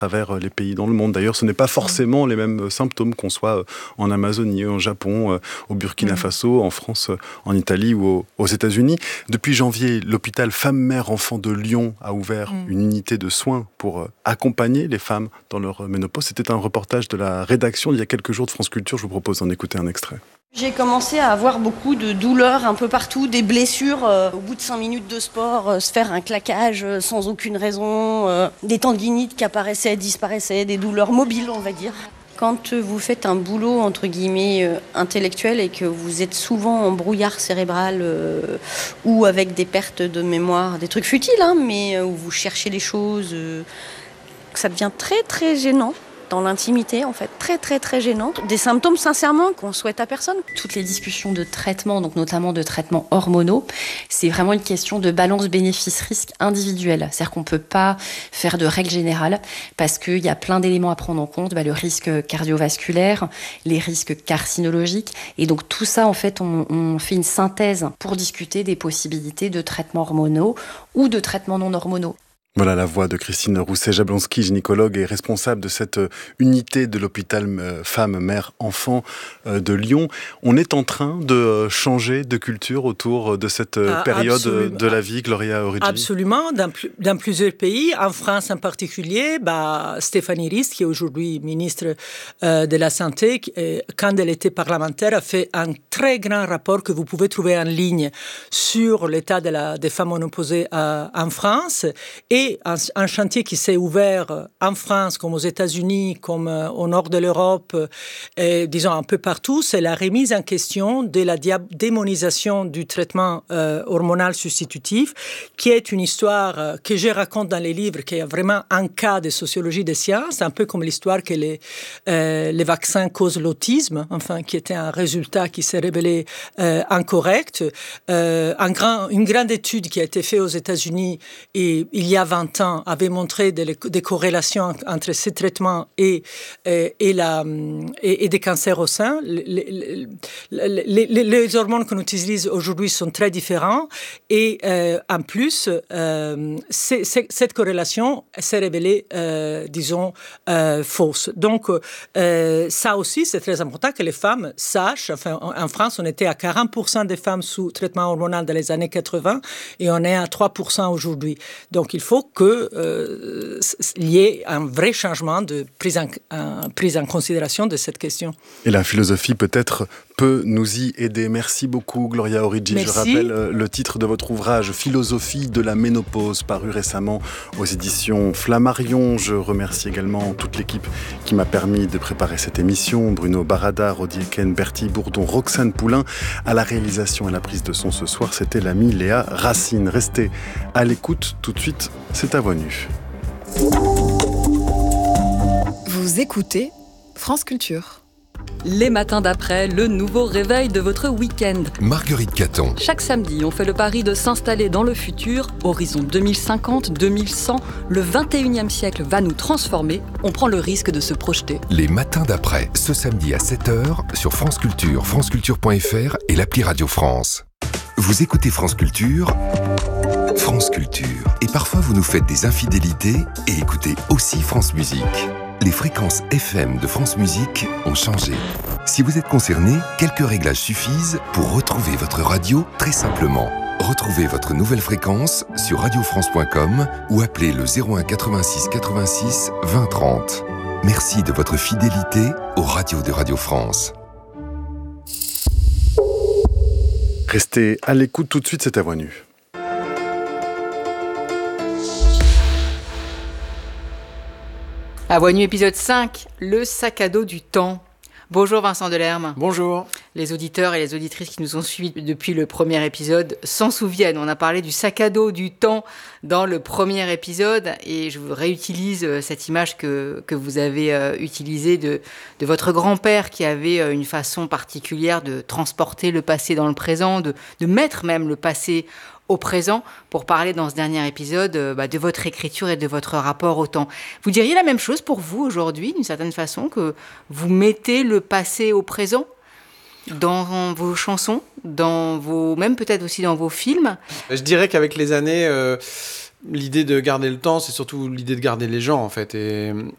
travers les pays dans le monde. D'ailleurs, ce n'est pas forcément les mêmes symptômes qu'on soit en Amazonie, en Japon, au Burkina Faso, en France, en Italie ou aux États-Unis. Depuis janvier, l'hôpital Femmes-Mères-Enfants de Lyon a ouvert une unité de soins pour accompagner les femmes dans leur ménopause. C'était un reportage de la rédaction d'il y a quelques jours de France Culture. Je vous propose d'en écouter un extrait. J'ai commencé à avoir beaucoup de douleurs un peu partout, des blessures. Au bout de 5 minutes de sport, se faire un claquage sans aucune raison, des tendinites qui apparaissaient, disparaissaient, des douleurs mobiles, on va dire. Quand vous faites un boulot, entre guillemets, intellectuel et que vous êtes souvent en brouillard cérébral ou avec des pertes de mémoire, des trucs futiles, mais où vous cherchez les choses, ça devient très très gênant. Dans l'intimité, en fait, très très très gênant. Des symptômes, sincèrement, qu'on souhaite à personne. Toutes les discussions de traitement, donc notamment de traitements hormonaux, c'est vraiment une question de balance bénéfice-risque individuel. C'est-à-dire qu'on ne peut pas faire de règle générale parce qu'il y a plein d'éléments à prendre en compte. Le risque cardiovasculaire, les risques carcinologiques. Et donc tout ça, en fait, on fait une synthèse pour discuter des possibilités de traitements hormonaux ou de traitements non hormonaux. Voilà la voix de Christine Rousset-Jablonski, gynécologue et responsable de cette unité de l'hôpital Femmes, Mères, Enfants de Lyon. On est en train de changer de culture autour de cette période de la vie, Gloria Origi. Absolument, dans plusieurs pays, en France en particulier, Stéphanie Rist, qui est aujourd'hui ministre de la Santé, quand elle était parlementaire, a fait un très grand rapport que vous pouvez trouver en ligne sur l'état des femmes ménopausées en France. Et un chantier qui s'est ouvert en France, comme aux États-Unis, comme au nord de l'Europe, disons un peu partout, c'est la remise en question de la démonisation du traitement hormonal substitutif, qui est une histoire que je raconte dans les livres, qui est vraiment un cas de sociologie des sciences, un peu comme l'histoire que les vaccins causent l'autisme, qui était un résultat qui s'est révélé incorrect. Une grande étude qui a été faite aux États-Unis il y a 20 ans avait montré des corrélations entre ces traitements et des cancers au sein. Les hormones qu'on utilise aujourd'hui sont très différents et en plus, cette corrélation s'est révélée, fausse. Donc, ça aussi, c'est très important que les femmes sachent. En France, on était à 40% des femmes sous traitement hormonal dans les années 80 et on est à 3% aujourd'hui. Donc, il faut qu'il y ait un vrai changement de prise en considération de cette question. Et la philosophie peut-être peut nous y aider. Merci beaucoup Gloria Origi. Merci. Je rappelle le titre de votre ouvrage, Philosophie de la ménopause, paru récemment aux éditions Flammarion. Je remercie également toute l'équipe qui m'a permis de préparer cette émission. Bruno Barada, Rodi Eken, Bertie Bourdon, Roxane Poulain. À la réalisation et à la prise de son ce soir, c'était l'amie Léa Racine. Restez à l'écoute. Tout de suite, c'est à Voix Nue. Vous écoutez France Culture. Les matins d'après, le nouveau réveil de votre week-end. Marguerite Caton. Chaque samedi, on fait le pari de s'installer dans le futur. Horizon 2050, 2100, le 21e siècle va nous transformer. On prend le risque de se projeter. Les matins d'après, ce samedi à 7h sur France Culture, franceculture.fr et l'appli Radio France. Vous écoutez France Culture, France Culture. Et parfois, vous nous faites des infidélités et écoutez aussi France Musique. Les fréquences FM de France Musique ont changé. Si vous êtes concerné, quelques réglages suffisent pour retrouver votre radio très simplement. Retrouvez votre nouvelle fréquence sur radiofrance.com ou appelez le 01 86 86 20 30. Merci de votre fidélité aux radios de Radio France. Restez à l'écoute tout de suite, c'est à Voix Nue. À Voix Nue, épisode 5, le sac à dos du temps. Bonjour Vincent Delerme. Bonjour. Les auditeurs et les auditrices qui nous ont suivis depuis le premier épisode s'en souviennent. On a parlé du sac à dos du temps dans le premier épisode et je vous réutilise cette image que vous avez utilisée de votre grand-père qui avait une façon particulière de transporter le passé dans le présent, de mettre même le passé au présent pour parler dans ce dernier épisode de votre écriture et de votre rapport au temps. Vous diriez la même chose pour vous aujourd'hui, d'une certaine façon, que vous mettez le passé au présent dans vos chansons, même peut-être aussi dans vos films? Je dirais qu'avec les années, l'idée de garder le temps, c'est surtout l'idée de garder les gens, en fait. Et